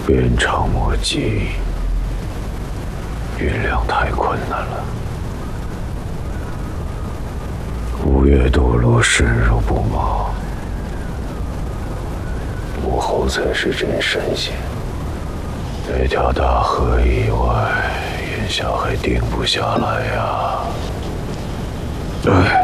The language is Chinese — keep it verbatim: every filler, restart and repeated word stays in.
鞭长莫及，运量太困难了。五岳堕落，深入不毛，武侯才是真神仙。这条大河以外，眼下还定不下来呀。哎。